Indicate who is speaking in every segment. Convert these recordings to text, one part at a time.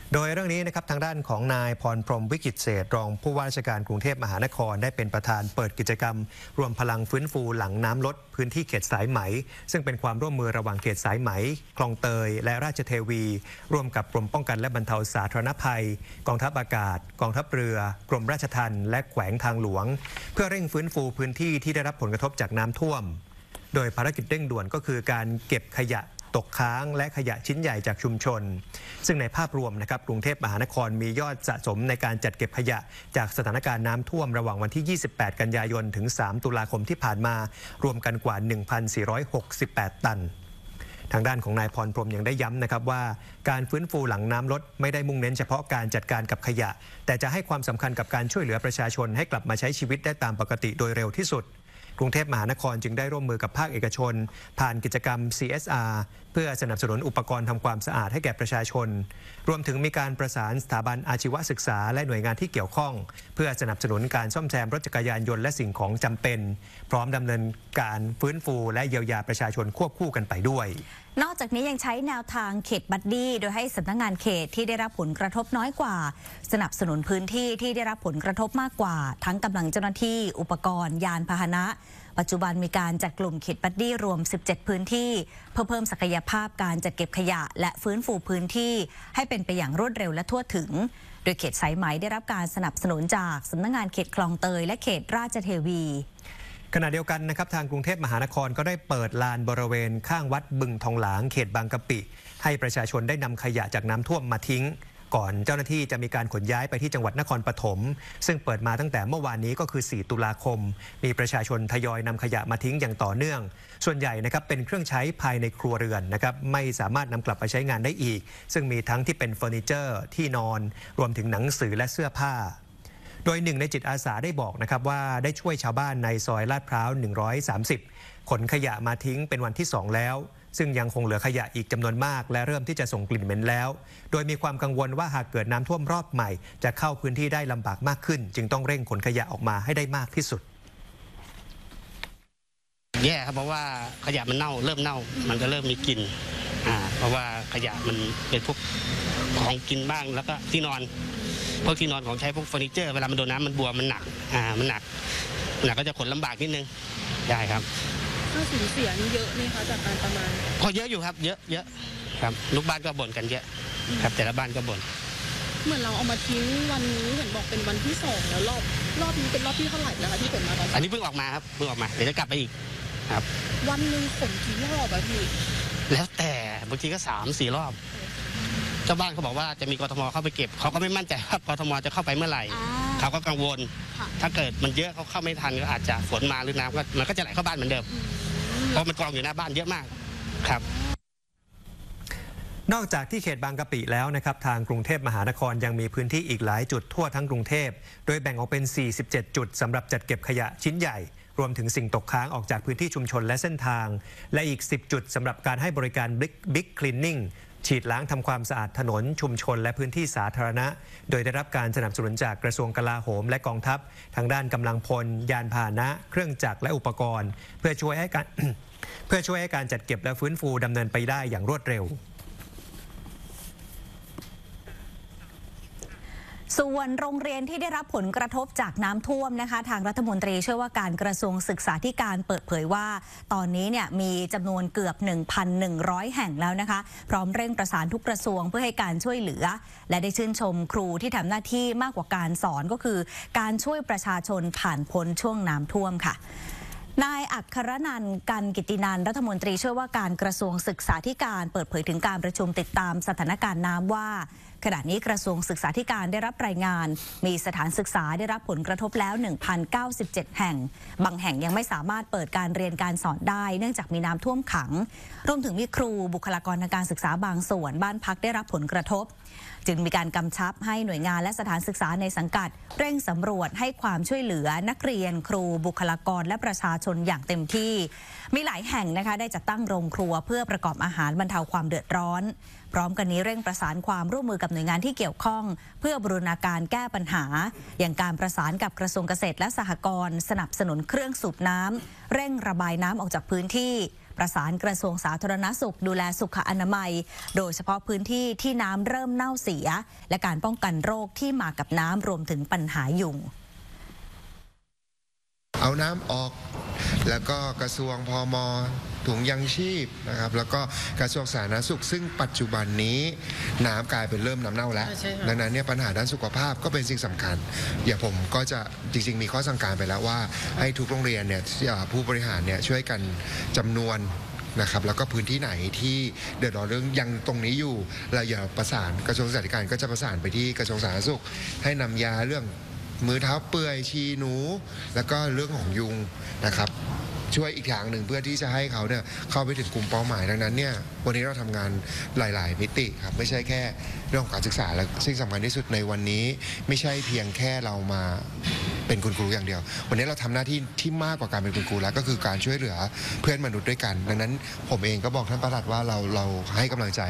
Speaker 1: โดยเรื่องนี้นะครับทางด้านของนายพรพรหมวิกิตรเศรษฐ์รองผู้ว่าราชการกรุงเทพมหานครได้เป็นประธานเปิดกิจกรรมรวมพลังฟื้นฟูหลังน้ำลดพื้นที่เขตสายไหมซึ่งเป็นความร่วมมือระหว่างเขตสายไหมคลองเตยและราชเทวีร่วมกับกรมป้องกันและบรรเทาสาธารณภัยกองทัพอากาศกองทัพเรือกรมราชทัณฑ์และแขวงทางหลวงเพื่อเร่งฟื้นฟูพื้นที่ที่ได้รับผลกระทบจากน้ำท่วมโดยภารกิจเร่งด่วนก็คือการเก็บขยะตกค้างและขยะชิ้นใหญ่จากชุมชนซึ่งในภาพรวมนะครับกรุงเทพมหานครมียอดสะสมในการจัดเก็บขยะจากสถานการณ์น้ำท่วมระหว่างวันที่ 28 กันยายนถึง 3 ตุลาคมที่ผ่านมารวมกันกว่า 1,468 ตันทางด้านของนายพรพรหมยังได้ย้ำนะครับว่าการฟื้นฟูหลังน้ำลดไม่ได้มุ่งเน้นเฉพาะการจัดการกับขยะแต่จะให้ความสำคัญกับการช่วยเหลือประชาชนให้กลับมาใช้ชีวิตได้ตามปกติโดยเร็วที่สุดกรุงเทพมหานครจึงได้ร่วมมือกับภาคเอกชนผ่านกิจกรรม CSR เพื่อสนับสนุนอุปกรณ์ทำความสะอาดให้แก่ประชาชนรวมถึงมีการประสานสถาบันอาชีวศึกษาและหน่วยงานที่เกี่ยวข้องเพื่อสนับสนุนการซ่อมแซมรถจักรยานยนต์และสิ่งของจำเป็นพร้อมดำเนินการฟื้นฟูและเยียวยาประชาชนควบคู่กันไปด้วย
Speaker 2: นอกจากนี้ยังใช้แนวทางเขตบัดดี้โดยให้สำนักงานเขตที่ได้รับผลกระทบน้อยกว่าสนับสนุนพื้นที่ที่ได้รับผลกระทบมากกว่าทั้งกำลังเจ้าหน้าที่อุปกรณ์ยานพาหนะปัจจุบันมีการจัดกลุ่มเขตบัดดี้รวม 17 พื้นที่เพื่อเพิ่มศักยภาพการจัดเก็บขยะและฟื้นฟูพื้นที่ให้เป็นไปอย่างรวดเร็วและทั่วถึงโดยเขตสายไหมได้รับการสนับสนุนจากสำนักงานเขตคลองเตยและเขตราชเทวี
Speaker 1: ขณะเดียวกันนะครับทางกรุงเทพมหานครก็ได้เปิดลานบริเวณข้างวัดบึงทองหลางเขตบางกะปิให้ประชาชนได้นำขยะจากน้ำท่วมมาทิ้งก่อนเจ้าหน้าที่จะมีการขนย้ายไปที่จังหวัดนครปฐมซึ่งเปิดมาตั้งแต่เมื่อวานนี้ก็คือ 4 ตุลาคมมีประชาชนทยอยนำขยะมาทิ้งอย่างต่อเนื่องส่วนใหญ่นะครับเป็นเครื่องใช้ภายในครัวเรือนนะครับไม่สามารถนำกลับไปใช้งานได้อีกซึ่งมีทั้งที่เป็นเฟอร์นิเจอร์ที่นอนรวมถึงหนังสือและเสื้อผ้าโดยหนึ่งในจิตอาสาได้บอกนะครับว่าได้ช่วยชาวบ้านในซอยลาดพร้าว 130 ขนขยะมาทิ้งเป็นวันที่ 2 แล้วซึ่งยังคงเหลือขยะอีกจำนวนมากและเริ่มที่จะส่งกลิ่นเหม็นแล้วโดยมีความกังวลว่าหากเกิดน้ำท่วมรอบใหม่จะเข้าพื้นที่ได้ลำบากมากขึ้นจึงต้องเร่งขนขยะออกมาให้ได้มากที่สุด
Speaker 3: แย่ครับเพราะว่าขยะมันเน่าเริ่มเน่ามันก็เริ่มมีกลิ่นเพราะว่าขยะมันเป็นพวกของกินบ้างแล้วก็ที่นอนพวกที่นอนของใช้พวกเฟอร์นิเจอร์เวลามันโดนน้ำมันบวมมันหนักมันหนักก็จะขนลำบากนิดนึงได้ครับ
Speaker 4: ค่าสูญเสียนี่เยอะนี่คะจากการประมาณ
Speaker 3: ก็เยอะอยู่ครับเยอะครับลูกบ้านก็บ่นกันเยอะครับแต่ละบ้านก็บ่น
Speaker 4: เหมือนเราเอามาทิ้งวันนี้เห็นบอกเป็นวันที่ 2แล้วรอบนี้เป็นรอบที่เท่าไหร่นะคะที่ขนมาตอน
Speaker 3: อันนี้เพิ่งออกมาครับเพิ่งออกมาเดี๋ยวจะกลับไปอีกครับ
Speaker 4: วันนึงขนกี่รอบอะพี่
Speaker 3: แล้วแต่บางทีก็3-4 รอบเจ้าบ้านเขาบอกว่าจะมีกทมเข้าไปเก็บเขาก็ไม่มั่นใจว่ากทมจะเข้าไปเมื่อไหร่เขาก็กังวลถ้าเกิดมันเยอะเขาเข้าไม่ทันก็อาจจะฝนมาหรือน้ำก็มันก็จะไหลเข้าบ้านเหมือนเดิมเพราะมันกองอยู่หน้าบ้านเยอะมากครับ
Speaker 1: นอกจากที่เขตบางกะปิแล้วนะครับทางกรุงเทพมหานครยังมีพื้นที่อีกหลายจุดทั่วทั้งกรุงเทพโดยแบ่งออกเป็น47จุดสำหรับจัดเก็บขยะชิ้นใหญ่รวมถึงสิ่งตกค้างออกจากพื้นที่ชุมชนและเส้นทางและอีก10จุดสำหรับการให้บริการบิ๊กคลีนนิ่งฉีดล้างทำความสะอาดถนนชุมชนและพื้นที่สาธารณะโดยได้รับการสนับสนุนจากกระทรวงกลาโหมและกองทัพทางด้านกำลังพลยานพาหนะเครื่องจักรและอุปกรณ์เพื่อช่วยให้การจัดเก็บและฟื้นฟูดำเนินไปได้อย่างรวดเร็ว
Speaker 2: ส่วนโรงเรียนที่ได้รับผลกระทบจากน้ำท่วมนะคะทางรัฐมนตรีช่วยว่าการกระทรวงศึกษาธิการเปิดเผยว่าตอนนี้เนี่ยมีจำนวนเกือบ 1,100 แห่งแล้วนะคะพร้อมเร่งประสานทุกกระทรวงเพื่อให้การช่วยเหลือและได้ชื่นชมครูที่ทำหน้าที่มากกว่าการสอนก็คือการช่วยประชาชนผ่านพ้นช่วงน้ำท่วมค่ะนายอัครนันท์กันกิตินันท์รัฐมนตรีช่วยว่าการกระทรวงศึกษาธิการเปิดเผยถึงการประชุมติดตามสถานการณ์น้ำว่าขณะนี้กระทรวงศึกษาธิการได้รับรายงานมีสถานศึกษาได้รับผลกระทบแล้ว 1,097 แห่งบางแห่งยังไม่สามารถเปิดการเรียนการสอนได้เนื่องจากมีน้ำท่วมขังรวมถึงมีครูบุคลากรทางการศึกษาบางส่วนบ้านพักได้รับผลกระทบจึงมีการกำชับให้หน่วยงานและสถานศึกษาในสังกัดเร่งสำรวจให้ความช่วยเหลือนักเรียนครูบุคลากรและประชาชนอย่างเต็มที่มีหลายแห่งนะคะได้จัดตั้งโรงครัวเพื่อประกอบอาหารบรรเทาความเดือดร้อนพร้อมกันนี้เร่งประสานความร่วมมือกับหน่วยงานที่เกี่ยวข้องเพื่อบูรณาการแก้ปัญหาอย่างการประสานกับกระทรวงเกษตรและสหกรณ์สนับสนุนเครื่องสูบน้ำเร่งระบายน้ำออกจากพื้นที่ประสานกระทรวงสาธารณสุขดูแลสุขอนามัยโดยเฉพาะพื้นที่ที่น้ำเริ่มเน่าเสียและการป้องกันโรคที่มากับน้ำรวมถึงปัญหายุง
Speaker 5: เอาน้ำออกแล้วก็กระทรวงพม.ถุงยังชีพนะครับแล้วก็กระทรวงสาธารณสุขซึ่งปัจจุบันนี้น้ำกลายเป็นเริ่มน้ำเน่าแล้วดังนั้นเนี่ยปัญหาด้านสุขภาพก็เป็นสิ่งสำคัญอย่างผมก็จะจริงๆมีข้อสั่งการไปแล้วว่าให้ทุกโรงเรียนเนี่ยผู้บริหารเนี่ยช่วยกันจำนวนนะครับแล้วก็พื้นที่ไหนที่เดือดร้อนเรื่องยังตรงนี้อยู่เราอย่าประสานกระทรวงศึกษาธิการก็จะประสานไปที่กระทรวงสาธารณสุขให้นำยาเรื่องมือเท้าเปื่อยชีหนูแล้วก็เรื่องของยุงนะครับช่วยอีกอย่างหนึ่งเพื่อที่จะให้เขาเนี่ยเข้าไปถึงกลุ่มเป้าหมายดังนั้นเนี่ยวันนี้เราทำงานหลายๆมิติครับไม่ใช่แค่เรื่องของการศึกษาและสิ่งสำคัญที่สุดในวันนี้ไม่ใช่เพียงแค่เรามาเป็นคุณครูอย่างเดียววันนี้เราทำหน้าที่ที่มากกว่าการเป็นคุณครูแล้วก็คือการช่วยเหลือเพื่อนมนุษย์ด้วยกันดังนั้นผมเองก็บอกท่านประหลัดว่าเราให้กำลังใจ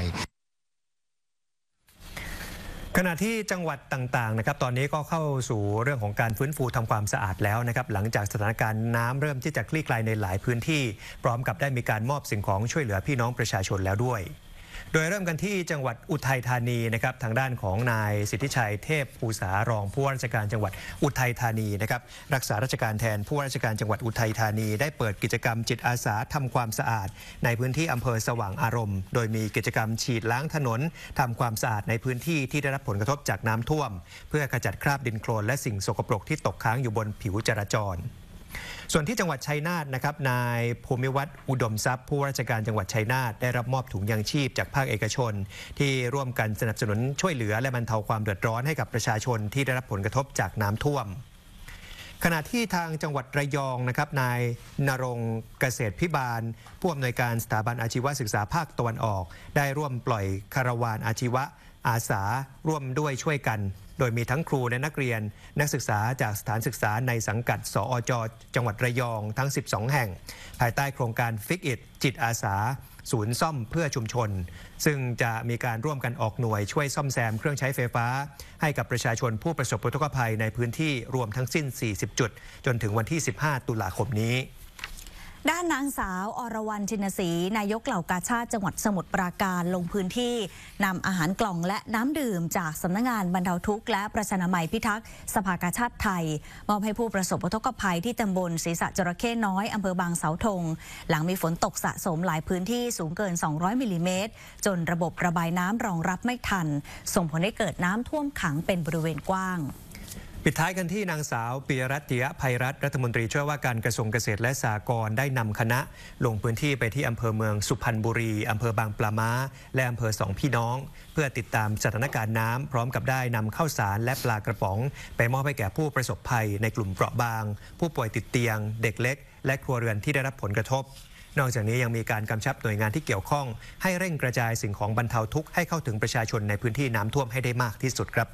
Speaker 1: ขณะที่จังหวัดต่างๆนะครับตอนนี้ก็เข้าสู่เรื่องของการฟื้นฟูทำความสะอาดแล้วนะครับหลังจากสถานการณ์น้ำเริ่มที่จะคลี่คลายในหลายพื้นที่พร้อมกับได้มีการมอบสิ่งของช่วยเหลือพี่น้องประชาชนแล้วด้วยโดยเริ่มกันที่จังหวัดอุทัยธานีนะครับทางด้านของนายสิทธิชัยเทพภูษารองผู้ว่าราชการจังหวัดอุทัยธานีนะครับรักษาราชการแทนผู้ว่าราชการจังหวัดอุทัยธานีได้เปิดกิจกรรมจิตอาสาทำความสะอาดในพื้นที่อำเภอสว่างอารมณ์โดยมีกิจกรรมฉีดล้างถนนทำความสะอาดในพื้นที่ที่ได้รับผลกระทบจากน้ำท่วมเพื่อขจัดคราบดินโคลนและสิ่งสกปรกที่ตกค้างอยู่บนผิวจราจรส่วนที่จังหวัดชัยนาทนะครับนายภูมิวัฒน์อุดมทรัพย์ผู้ว่าราชการจังหวัดชัยนาทได้รับมอบถุงยังชีพจากภาคเอกชนที่ร่วมกันสนับสนุนช่วยเหลือและบรรเทาความเดือดร้อนให้กับประชาชนที่ได้รับผลกระทบจากน้ำท่วมขณะที่ทางจังหวัดระยองนะครับนายณรงค์เกษตรพิบาลผู้อำนวยการสถาบันอาชีวศึกษาภาคตะวันออกได้ร่วมปล่อยคาราวานอาชีวะอาสาร่วมด้วยช่วยกันโดยมีทั้งครูและนักเรียนนักศึกษาจากสถานศึกษาในสังกัดสอจ.จังหวัดระยองทั้ง12แห่งภายใต้โครงการฟิกอิทจิตอาสาศูนย์ซ่อมเพื่อชุมชนซึ่งจะมีการร่วมกันออกหน่วยช่วยซ่อมแซมเครื่องใช้ไฟฟ้าให้กับประชาชนผู้ประสบอุทกภัยในพื้นที่รวมทั้งสิ้น40จุดจนถึงวันที่15ตุลาคมนี้
Speaker 2: ด้านนางสาวอรวรรณชินศรีนายกเหล่ากาชาดจังหวัดสมุทรปราการลงพื้นที่นำอาหารกล่องและน้ำดื่มจากสำนักงานบรรเทาทุกข์และประชานามัยพิทักษ์สภากาชาดไทยมอบให้ผู้ประสบอุทกภัยที่ตำบลศรีษะจระเข้น้อยอำเภอบางเสาธงหลังมีฝนตกสะสมหลายพื้นที่สูงเกิน200มิลลิเมตรจนระบบระบายน้ำรองรับไม่ทันส่งผลให้เกิดน้ำท่วมขังเป็นบริเวณกว้าง
Speaker 1: ปิดท้ายกันที่นางสาวปิยรัตน์ ติยภัยรัตน์รัฐมนตรีช่วยว่าการกระทรวงเกษตรและสหกรณ์ได้นำคณะลงพื้นที่ไปที่อำเภอเมืองสุพรรณบุรีอำเภอบางปลาม้าและอำเภอสองพี่น้องเพื่อติดตามสถานการณ์น้ำพร้อมกับได้นำข้าวสารและปลากระป๋องไปมอบให้แก่ผู้ประสบภัยในกลุ่มเปราะบางผู้ป่วยติดเตียงเด็กเล็กและครัวเรือนที่ได้รับผลกระทบนอกจากนี้ยังมีการกำชับหน่วยงานที่เกี่ยวข้องให้เร่งกระจายสิ่งของบรรเทาทุกข์ให้เข้าถึงประชาชนในพื้นที่น้ำท่วมให้ได้มากที่สุดครับ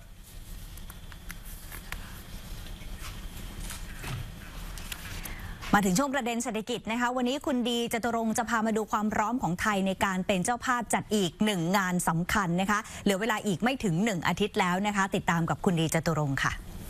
Speaker 2: มาถึงช่วงประเด็นเศรษฐกิจนะคะวันนี้คุณดีจตุรงค์จะพามาดูความพร้อมของไทยในการเป็นเจ้าภาพจัดอีก1งานสำคัญนะคะเหลือเวลาอีกไม่ถึง1อาทิตย์แล้วนะคะติดตามกับคุณดีจตุรงค์ค่ะ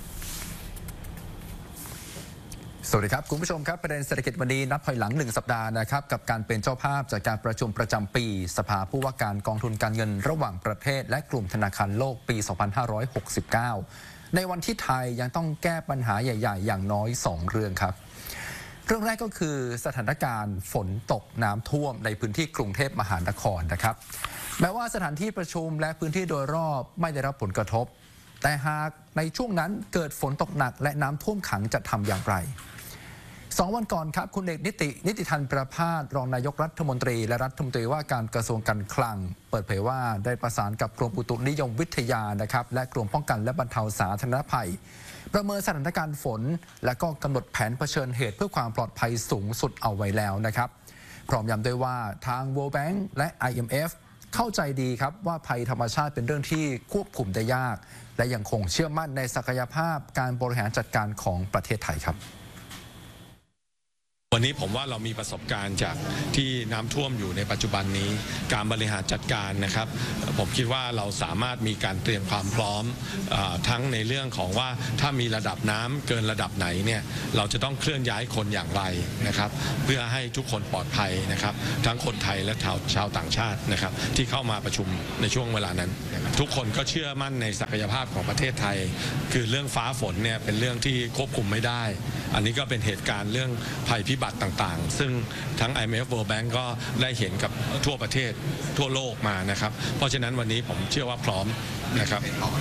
Speaker 6: สวัสดีครับคุณผู้ชมครับประเด็นเศรษฐกิจวันนี้นับถอยหลัง1สัปดาห์นะครับกับการเป็นเจ้าภาพจากการประชุมประจำปีสภาผู้ว่าการกองทุนการเงินระหว่างประเทศและกลุ่มธนาคารโลกปี 2569 ในวันที่ไทยยังต้องแก้ปัญหาใหญ่ๆอย่างน้อย2เรื่องครับเรื่องแรกก็คือสถานการณ์ฝนตกน้ำท่วมในพื้นที่กรุงเทพมหานครนะครับแม้ว่าสถานที่ประชุมและพื้นที่โดยรอบไม่ได้รับผลกระทบแต่หากในช่วงนั้นเกิดฝนตกหนักและน้ำท่วมขังจะทำอย่างไร2 วันก่อนครับคุณเอกนิติธันประภาสรองนายกรัฐมนตรีและรัฐมนตรีว่าการกระทรวงการคลังเปิดเผยว่าได้ประสานกับกรมอุตุนิยมวิทยานะครับและกรมป้องกันและบรรเทาสาธารณภัยประเมินสถานการณ์ฝนและก็กำหนดแผนเผชิญเหตุเพื่อความปลอดภัยสูงสุดเอาไว้แล้วนะครับพร้อมย้ำด้วยว่าทาง World Bank และ IMF เข้าใจดีครับว่าภัยธรรมชาติเป็นเรื่องที่ควบคุมได้ยากและยังคงเชื่อมั่นในศักยภาพการบริหารจัดการของประเทศไทยครับ
Speaker 7: วันนี้ผมว่าเรามีประสบการณ์จากที่น้ำท่วมอยู่ในปัจจุบันนี้การบริหารจัดการนะครับผมคิดว่าเราสามารถมีการเตรียมความพร้อมทั้งในเรื่องของว่าถ้ามีระดับน้ำเกินระดับไหนเนี่ยเราจะต้องเคลื่อนย้ายคนอย่างไรนะครับเพื่อให้ทุกคนปลอดภัยนะครับทั้งคนไทยและชาวต่างชาตินะครับที่เข้ามาประชุมในช่วงเวลานั้นทุกคนก็เชื่อมั่นในศักยภาพของประเทศไทยคือเรื่องฟ้าฝนเนี่ยเป็นเรื่องที่ควบคุมไม่ได้อันนี้ก็เป็นเหตุการณ์เรื่องภัยพิบัติต่างๆซึ่งทั้ง IMF World Bank ก็ได้เห็นกับทั่วประเทศทั่วโลกมานะครับเพราะฉะนั้นวันนี้ผมเชื่อว่าพร้อมนะครับ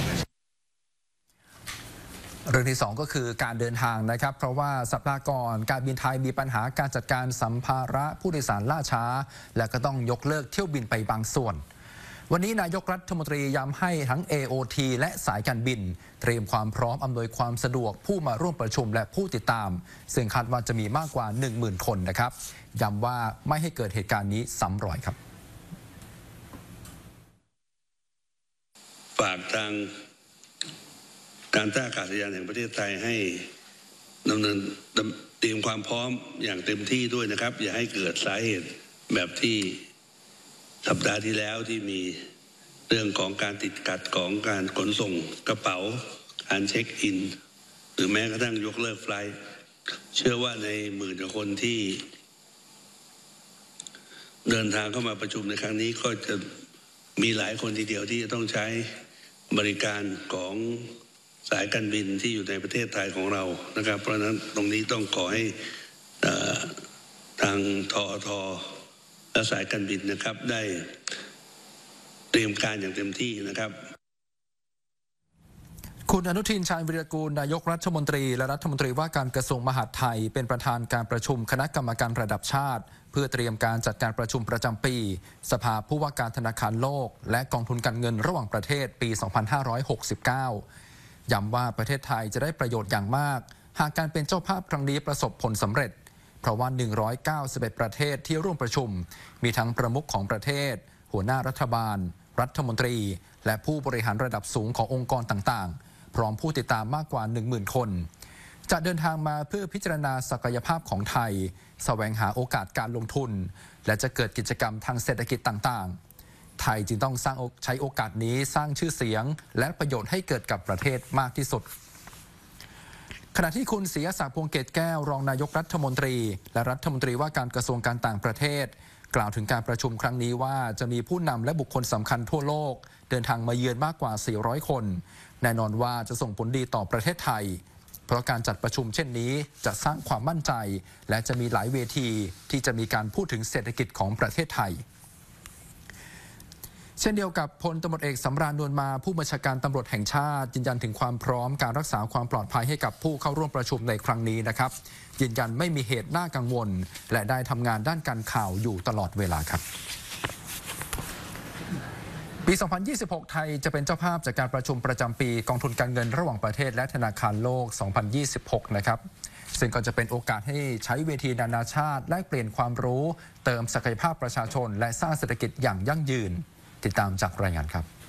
Speaker 6: เรื่องที่2ก็คือการเดินทางนะครับเพราะว่าสัปดาห์ก่อนการบินไทยมีปัญหาการจัดการสัมภาระผู้โดยสารล่าช้าและก็ต้องยกเลิกเที่ยวบินไปบางส่วนวันนี้นายกรัฐมนตรีย้ำให้ทั้ง AOT และสายการบินเตรียมความพร้อมอำนวยความสะดวกผู้มาร่วมประชุมและผู้ติดตามซึ่งคาดว่าจะมีมากกว่า 10,000 คนนะครับย้ำว่าไม่ให้เกิดเหตุการณ์นี้ซ้ำรอยครับ
Speaker 8: ฝากทางการท่าอากาศยานแห่งประเทศไทยให้ดำเนินเตรียมความพร้อมอย่างเต็มที่ด้วยนะครับอย่าให้เกิดสาเหตุแบบที่สัปดาห์ที่แล้วที่มีเรื่องของการติดขัดของการขนส่งกระเป๋าการเช็คอินหรือแม้กระทั่งยกเลิกไฟล์เชื่อว่าในหมื่นคนที่เดินทางเข้ามาประชุมในครั้งนี้ก็จะมีหลายคนทีเดียวที่จะต้องใช้บริการของสายการบินที่อยู่ในประเทศไทยของเรานะครับเพราะฉะนั้นตรงนี้ต้องขอให้ทางทอ.และสายการบินนะครับได้เตรียมการอย่างเต็มที่นะครับ
Speaker 6: คุณอนุทินชาญวิรากูลนายกรัฐมนตรีและรัฐมนตรีว่าการกระทรวงมหาดไทยเป็นประธานการประชุมคณะกรรมการระดับชาติเพื่อเตรียมการจัดการประชุมประจำปีสภาผู้ว่าการธนาคารโลกและกองทุนการเงินระหว่างประเทศปี 2569 ย้ำว่าประเทศไทยจะได้ประโยชน์อย่างมากหากการเป็นเจ้าภาพครั้งนี้ประสบผลสำเร็จเพราะว่า191ประเทศที่ร่วมประชุมมีทั้งประมุขของประเทศหัวหน้ารัฐบาลรัฐมนตรีและผู้บริหารระดับสูงขององค์กรต่างๆพร้อมผู้ติดตามมากกว่า 10,000 คนจะเดินทางมาเพื่อพิจารณาศักยภาพของไทยแสวงหาโอกาสการลงทุนและจะเกิดกิจกรรมทางเศรษฐกิจต่างๆไทยจึงต้องใช้โอกาสนี้สร้างชื่อเสียงและประโยชน์ให้เกิดกับประเทศมากที่สุดขณะที่คุณศรีศักดิ์พวงเกตแก้วรองนายกรัฐมนตรีและรัฐมนตรีว่าการกระทรวงการต่างประเทศกล่าวถึงการประชุมครั้งนี้ว่าจะมีผู้นำและบุคคลสำคัญทั่วโลกเดินทางมาเยือนมากกว่า400คนแน่นอนว่าจะส่งผลดีต่อประเทศไทยเพราะการจัดประชุมเช่นนี้จะสร้างความมั่นใจและจะมีหลายเวทีที่จะมีการพูดถึงเศรษฐกิจของประเทศไทยเช่นเดียวกับพลตำรวจเอกสำราญ นวลมาผู้บัญชาการตำรวจแห่งชาติยืนยันถึงความพร้อมการรักษาความปลอดภัยให้กับผู้เข้าร่วมประชุมในครั้งนี้นะครับยืนยันไม่มีเหตุน่ากังวลและได้ทำงานด้านการข่าวอยู่ตลอดเวลาครับปี 2026 ไทยจะเป็นเจ้าภาพจากการประชุมประจำปีกองทุนการเงินระหว่างประเทศและธนาคารโลก 2026 นะครับซึ่งก็จะเป็นโอกาสให้ใช้เวทีนานาชาติแลกเปลี่ยนความรู้เติมศักยภาพประชาชนและสร้างเศรษฐกิจอย่างยั่งยืนติดตามจากรายงานครับ